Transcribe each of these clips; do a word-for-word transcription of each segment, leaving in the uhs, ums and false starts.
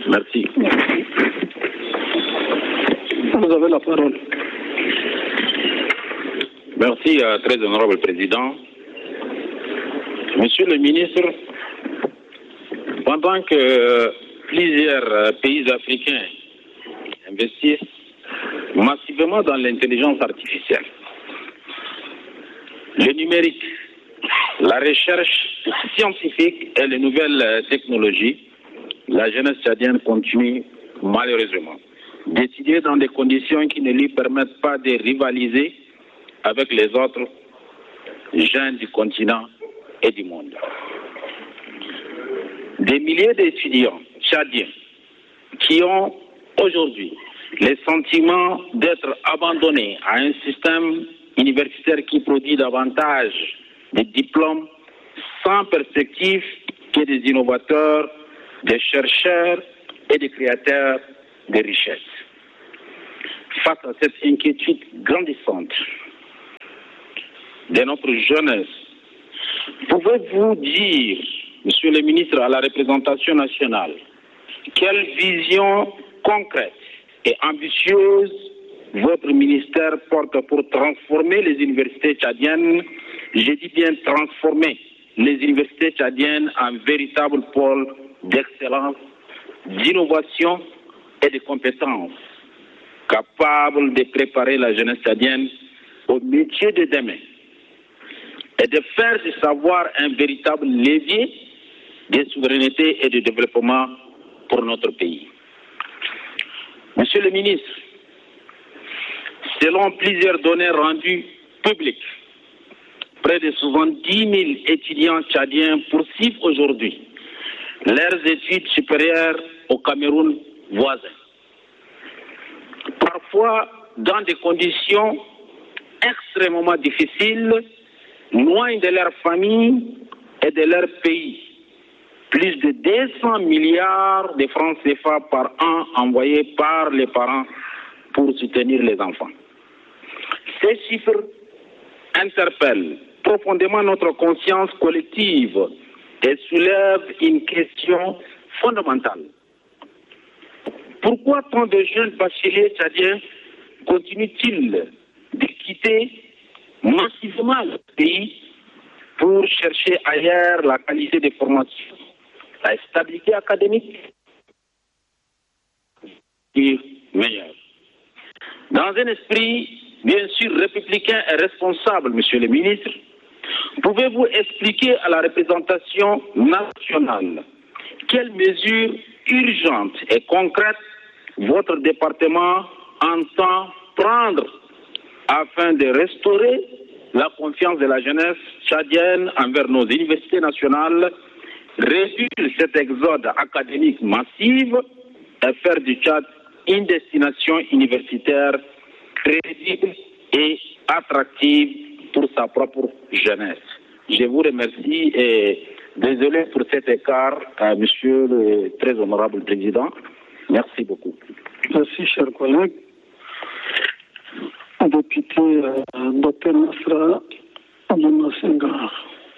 Merci. Merci. Vous avez la parole. Merci, euh, très honorable président. Monsieur le ministre, pendant que euh, plusieurs euh, pays africains investissent massivement dans l'intelligence artificielle, le numérique, la recherche scientifique et les nouvelles euh, technologies, la jeunesse tchadienne continue malheureusement d'étudier dans des conditions qui ne lui permettent pas de rivaliser avec les autres jeunes du continent et du monde. Des milliers d'étudiants tchadiens qui ont aujourd'hui le sentiment d'être abandonnés à un système universitaire qui produit davantage de diplômes sans perspective que des innovateurs, des chercheurs et des créateurs de richesses. Face à cette inquiétude grandissante de notre jeunesse, pouvez-vous dire, monsieur le ministre, à la représentation nationale, quelle vision concrète et ambitieuse votre ministère porte pour transformer les universités tchadiennes, je dis bien transformer les universités tchadiennes en véritables pôles d'excellence, d'innovation et de compétences, capables de préparer la jeunesse tchadienne au métier de demain et de faire du savoir un véritable levier de souveraineté et de développement pour notre pays. Monsieur le ministre, selon plusieurs données rendues publiques, près de soixante-dix mille étudiants tchadiens poursuivent aujourd'hui leurs études supérieures au Cameroun voisin. Parfois dans des conditions extrêmement difficiles, loin de leur famille et de leur pays. Plus de deux cents milliards de francs C F A par an envoyés par les parents pour soutenir les enfants. Ces chiffres interpellent profondément notre conscience collective et soulèvent une question fondamentale. Pourquoi tant de jeunes bacheliers tchadiens continuent-ils de quitter massivement le pays pour chercher ailleurs la qualité des formations, la stabilité académique et meilleure? Dans un esprit, bien sûr, républicain et responsable, monsieur le ministre, pouvez-vous expliquer à la représentation nationale quelles mesures urgentes et concrètes votre département entend prendre afin de restaurer la confiance de la jeunesse tchadienne envers nos universités nationales, réduire cet exode académique massif et faire du Tchad une destination universitaire crédible et attractive pour sa propre jeunesse? Je vous remercie et désolé pour cet écart, euh, monsieur le très honorable président. Merci beaucoup. Merci, chers collègues. Député euh, docteur Nasra Abdouna Senghar.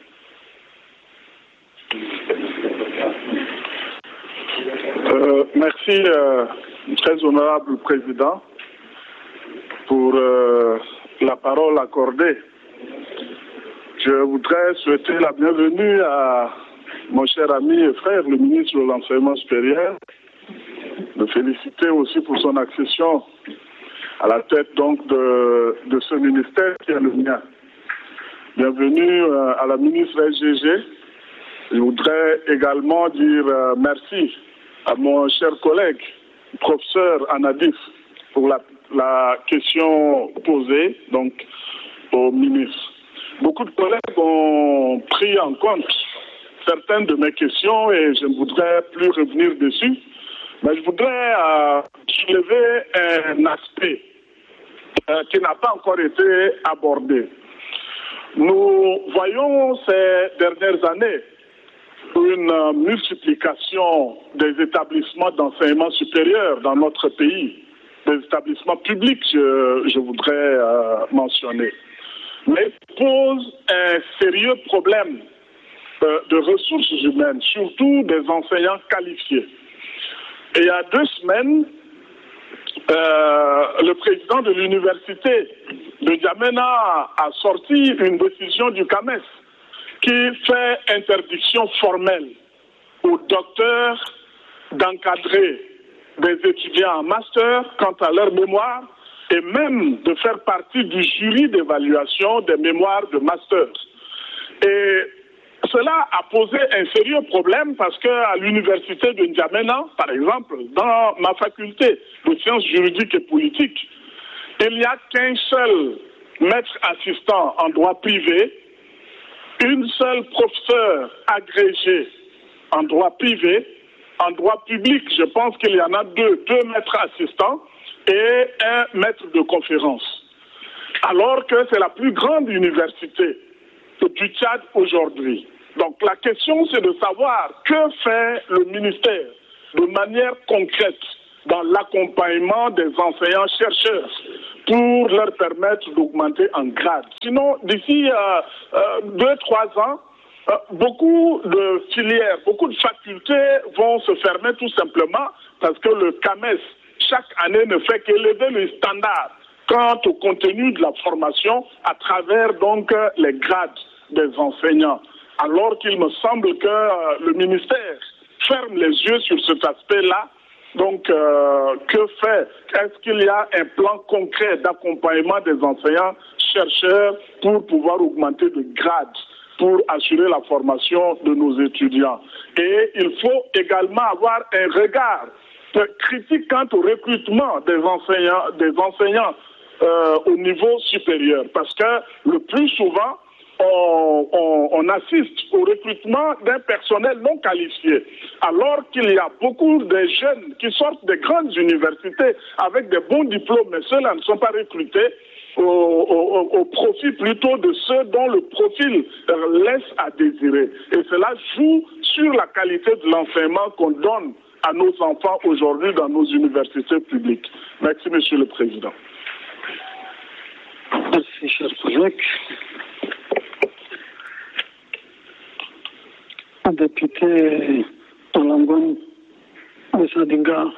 Euh, merci, euh, très honorable président, pour euh, la parole accordée. Je voudrais souhaiter la bienvenue à mon cher ami et frère, le ministre de l'Enseignement supérieur, le féliciter aussi pour son accession à la tête donc de, de ce ministère qui est le mien. Bienvenue euh, à la ministre S G G. Je voudrais également dire euh, merci à mon cher collègue, professeur Anadif, pour la, la question posée donc au ministre. Beaucoup de collègues ont pris en compte certaines de mes questions et je ne voudrais plus revenir dessus. Mais je voudrais euh, soulever un aspect euh, qui n'a pas encore été abordé. Nous voyons ces dernières années une euh, multiplication des établissements d'enseignement supérieur dans notre pays, des établissements publics, je, je voudrais euh, mentionner, mais pose un sérieux problème euh, de ressources humaines, surtout des enseignants qualifiés. Et il y a deux semaines, euh, le président de l'université de N'Djamena a sorti une décision du C A M E S qui fait interdiction formelle aux docteurs d'encadrer des étudiants en master quant à leur mémoire et même de faire partie du jury d'évaluation des mémoires de master. Et cela a posé un sérieux problème parce qu'à l'université de N'Djamena, par exemple, dans ma faculté de sciences juridiques et politiques, il n'y a qu'un seul maître assistant en droit privé, une seule professeure agrégée en droit privé. En droit public, je pense qu'il y en a deux, deux maîtres assistants et un maître de conférence. Alors que c'est la plus grande université du Tchad aujourd'hui. Donc la question, c'est de savoir que fait le ministère de manière concrète dans l'accompagnement des enseignants-chercheurs pour leur permettre d'augmenter en grade. Sinon, d'ici euh, euh, deux, trois ans, euh, beaucoup de filières, beaucoup de facultés vont se fermer tout simplement parce que le C A M E S, chaque année, ne fait qu'élever les standards quant au contenu de la formation à travers donc les grades des enseignants. Alors qu'il me semble que euh, le ministère ferme les yeux sur cet aspect-là. Donc, euh, que fait? Est-ce qu'il y a un plan concret d'accompagnement des enseignants-chercheurs pour pouvoir augmenter de grade, pour assurer la formation de nos étudiants? Et il faut également avoir un regard critique quant au recrutement des enseignants, des enseignants euh, au niveau supérieur. Parce que le plus souvent, On, on, on assiste au recrutement d'un personnel non qualifié, alors qu'il y a beaucoup de jeunes qui sortent des grandes universités avec des bons diplômes, mais ceux-là ne sont pas recrutés au, au, au profit plutôt de ceux dont le profil laisse à désirer. Et cela joue sur la qualité de l'enseignement qu'on donne à nos enfants aujourd'hui dans nos universités publiques. Merci, Monsieur le Président. Merci, cher collègue. Député Olangon Sadinga.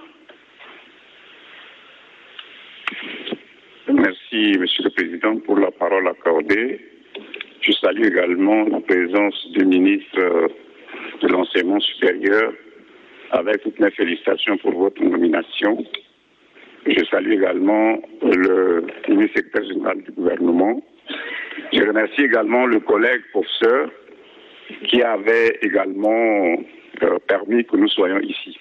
Merci, Monsieur le Président, pour la parole accordée. Je salue également la présence du ministre de l'Enseignement supérieur, avec toutes mes félicitations pour votre nomination. Je salue également le ministre secrétaire général du gouvernement. Je remercie également le collègue professeur qui avait également euh, permis que nous soyons ici.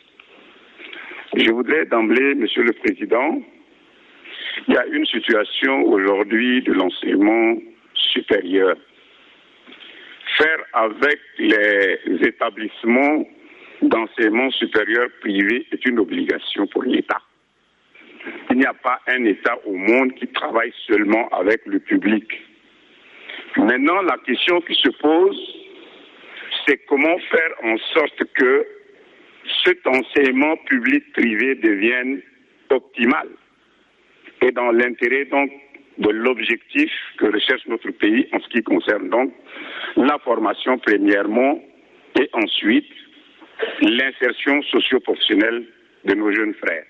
Je voudrais d'emblée, Monsieur le Président, il y a une situation aujourd'hui de l'enseignement supérieur. Faire avec les établissements d'enseignement supérieur privé est une obligation pour l'État. Il n'y a pas un État au monde qui travaille seulement avec le public. Maintenant, la question qui se pose, c'est comment faire en sorte que cet enseignement public-privé devienne optimal et dans l'intérêt donc de l'objectif que recherche notre pays en ce qui concerne donc la formation premièrement et ensuite l'insertion socio-professionnelle de nos jeunes frères.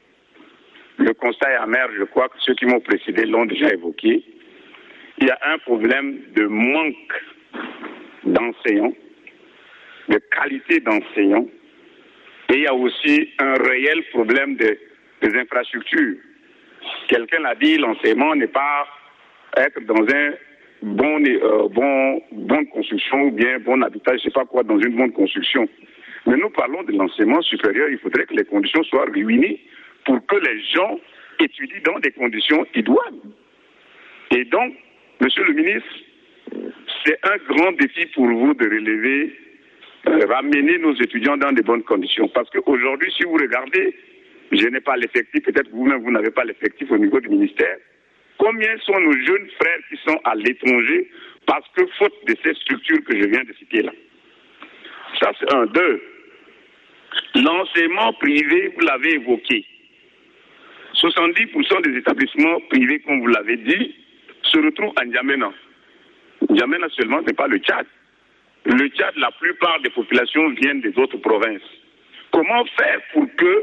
Le constat est amer, je crois que ceux qui m'ont précédé l'ont déjà évoqué. Il y a un problème de manque d'enseignants, de qualité d'enseignants, et il y a aussi un réel problème de, des infrastructures. Quelqu'un l'a dit, l'enseignement n'est pas être dans un bon, euh, bon, bonne construction ou bien bon habitat, je ne sais pas quoi, dans une bonne construction. Mais nous parlons de l'enseignement supérieur, il faudrait que les conditions soient réunies pour que les gens étudient dans des conditions idoines. Et donc, Monsieur le ministre, c'est un grand défi pour vous de relever ramener nos étudiants dans de bonnes conditions. Parce qu'aujourd'hui, si vous regardez, je n'ai pas l'effectif, peut-être vous-même, vous n'avez pas l'effectif au niveau du ministère. Combien sont nos jeunes frères qui sont à l'étranger parce que faute de ces structures que je viens de citer là? Ça, c'est un. Deux, l'enseignement privé, vous l'avez évoqué. soixante-dix pour cent des établissements privés, comme vous l'avez dit, se retrouvent à N'Djamena. N'Djamena seulement, ce n'est pas le Tchad. Le Tchad, la plupart des populations viennent des autres provinces. Comment faire pour que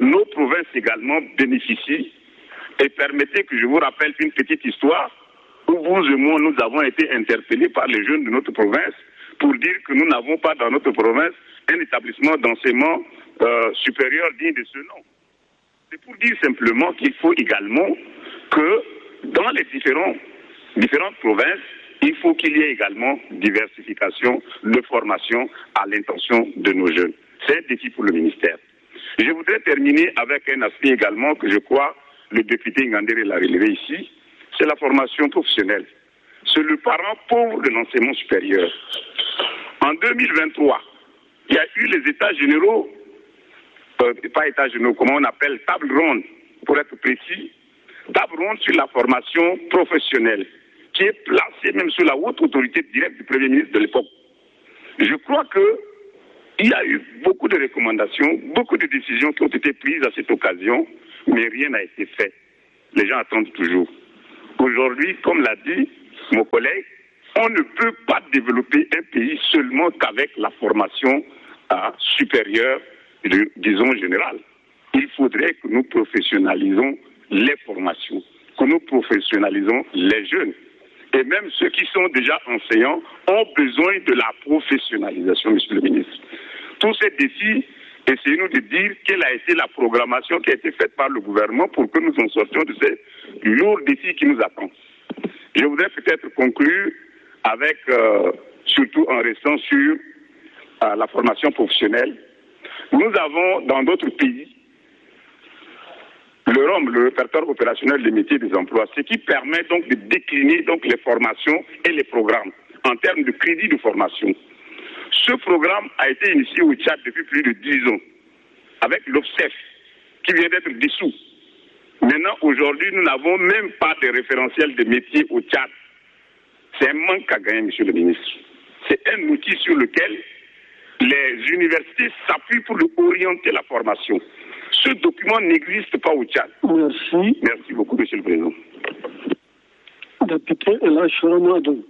nos provinces également bénéficient. Et permettez que je vous rappelle une petite histoire où vous et moi, nous avons été interpellés par les jeunes de notre province pour dire que nous n'avons pas dans notre province un établissement d'enseignement euh, supérieur digne de ce nom. C'est pour dire simplement qu'il faut également que dans les différents, différentes provinces, il faut qu'il y ait également diversification de formation à l'intention de nos jeunes. C'est un défi pour le ministère. Je voudrais terminer avec un aspect également que je crois le député Ngandéré l'a relevé ici, c'est la formation professionnelle. C'est le parent pauvre de l'enseignement supérieur. En deux mille vingt-trois, il y a eu les états généraux, euh, pas états généraux, comment on appelle, table ronde, pour être précis, table ronde sur la formation professionnelle, qui est placée même sous la haute autorité directe du Premier ministre de l'époque. Je crois que il y a eu beaucoup de recommandations, beaucoup de décisions qui ont été prises à cette occasion, mais rien n'a été fait. Les gens attendent toujours. Aujourd'hui, comme l'a dit mon collègue, on ne peut pas développer un pays seulement qu'avec la formation euh, supérieure, disons générale. Il faudrait que nous professionnalisons les formations, que nous professionnalisons les jeunes. Et même ceux qui sont déjà enseignants ont besoin de la professionnalisation, monsieur le ministre. Tous ces défis, essayez-nous de dire quelle a été la programmation qui a été faite par le gouvernement pour que nous en sortions de ces lourds défis qui nous attendent. Je voudrais peut-être conclure avec, euh, surtout en restant sur euh, la formation professionnelle. Nous avons dans d'autres pays le R O M, le répertoire opérationnel des métiers et des emplois, ce qui permet donc de décliner donc les formations et les programmes en termes de crédit de formation. Ce programme a été initié au Tchad depuis plus de dix ans, avec l'O F C E F, qui vient d'être dissous. Maintenant, aujourd'hui, nous n'avons même pas de référentiel de métiers au Tchad. C'est un manque à gagner, monsieur le ministre. C'est un outil sur lequel les universités s'appuient pour orienter la formation. Ce document n'existe pas au Tchad. Merci. Merci beaucoup, monsieur le président. Député Ella Choromadou.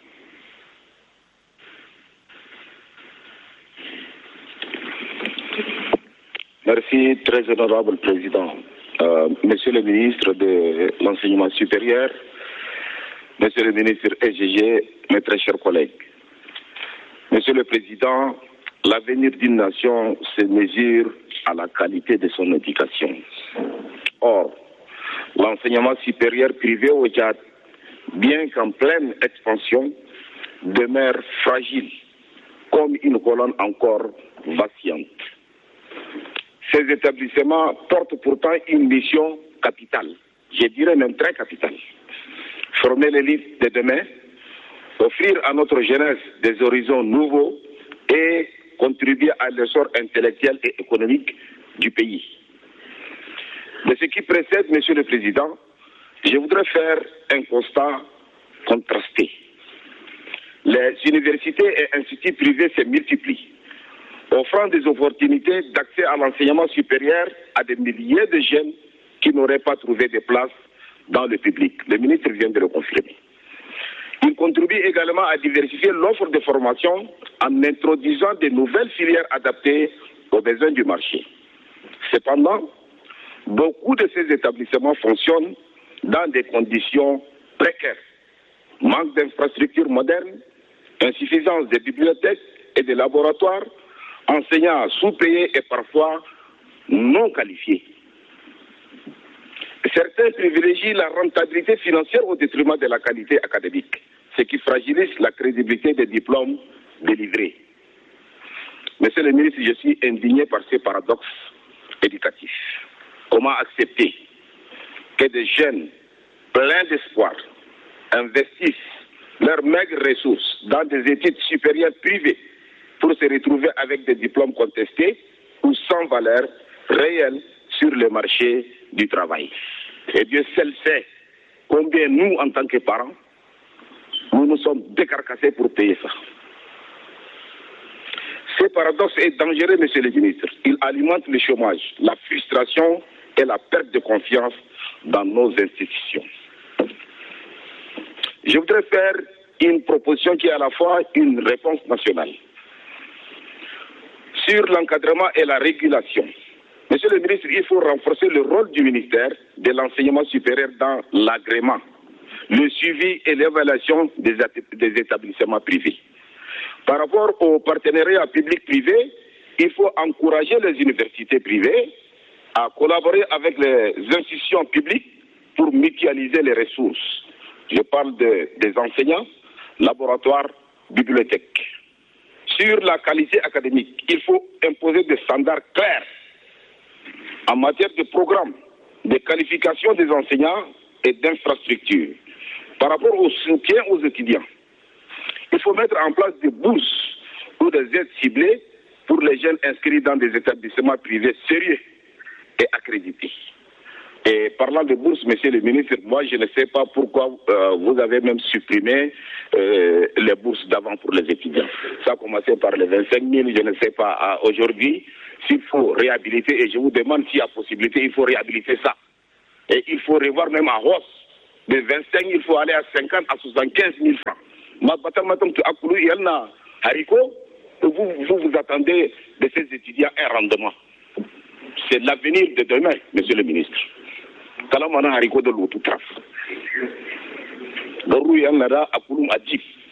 Merci, très honorable président. Euh, monsieur le ministre de l'Enseignement supérieur, monsieur le ministre S G G, mes très chers collègues. Monsieur le président, l'avenir d'une nation se mesure à la qualité de son éducation. Or, l'enseignement supérieur privé au Tchad, bien qu'en pleine expansion, demeure fragile, comme une colonne encore vacillante. Ces établissements portent pourtant une mission capitale, je dirais même très capitale. Former l'élite de demain, offrir à notre jeunesse des horizons nouveaux et contribuer à l'essor intellectuel et économique du pays. De ce qui précède, Monsieur le Président, je voudrais faire un constat contrasté. Les universités et instituts privés se multiplient, offrant des opportunités d'accès à l'enseignement supérieur à des milliers de jeunes qui n'auraient pas trouvé de place dans le public. Le ministre vient de le confirmer. Il contribue également à diversifier l'offre de formation en introduisant de nouvelles filières adaptées aux besoins du marché. Cependant, beaucoup de ces établissements fonctionnent dans des conditions précaires. Manque d'infrastructures modernes, insuffisance des bibliothèques et des laboratoires, enseignants sous-payés et parfois non qualifiés. Certains privilégient la rentabilité financière au détriment de la qualité académique, ce qui fragilise la crédibilité des diplômes délivrés. Monsieur le ministre, je suis indigné par ces paradoxes éducatifs. Comment accepter que des jeunes pleins d'espoir investissent leurs maigres ressources dans des études supérieures privées pour se retrouver avec des diplômes contestés ou sans valeur réelle sur le marché du travail? Et Dieu seul sait combien nous, en tant que parents, nous nous sommes décarcassés pour payer ça. Ce paradoxe est dangereux, monsieur le ministre. Il alimente le chômage, la frustration et la perte de confiance dans nos institutions. Je voudrais faire une proposition qui est à la fois une réponse nationale. Sur l'encadrement et la régulation Monsieur le ministre, il faut renforcer le rôle du ministère de l'enseignement supérieur dans l'agrément, le suivi et l'évaluation des, des établissements privés. Par rapport au partenariat public-privé, il faut encourager les universités privées à collaborer avec les institutions publiques pour mutualiser les ressources. Je parle de, des enseignants, laboratoires, bibliothèques. Sur la qualité académique, il faut imposer des standards clairs en matière de programmes, de qualification des enseignants et d'infrastructures. Par rapport au soutien aux étudiants, il faut mettre en place des bourses ou des aides ciblées pour les jeunes inscrits dans des établissements privés sérieux et accrédités. Et parlant de bourses, monsieur le ministre, moi je ne sais pas pourquoi euh, vous avez même supprimé euh, les bourses d'avant pour les étudiants. Ça a commencé par les vingt-cinq mille, je ne sais pas aujourd'hui s'il faut réhabiliter, et je vous demande s'il y a possibilité, il faut réhabiliter ça. Et il faut revoir même à hausse. De vingt-cinq mille, il faut aller à cinquante à soixante-quinze mille francs. Vous, vous vous attendez de ces étudiants un rendement. C'est l'avenir de demain, monsieur le ministre. Kalamana hariko de l'autre traf. Garu yanga da akulum adif.